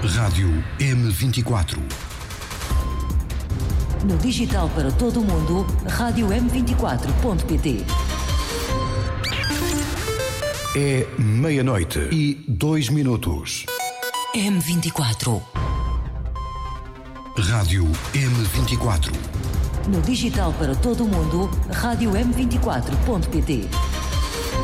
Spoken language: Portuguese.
Rádio M24. No digital para todo o mundo, rádio m24.pt. É meia-noite e 2 minutos. M24. Rádio M24. No digital para todo o mundo, rádio m24.pt.